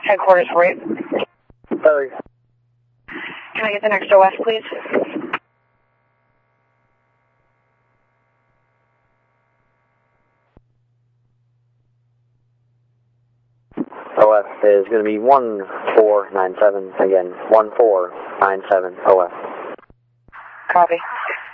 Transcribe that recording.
Headquarters for you. Sorry. Can I get the next OS, please? OS is going to be 1497, again, 1497 OS. Copy.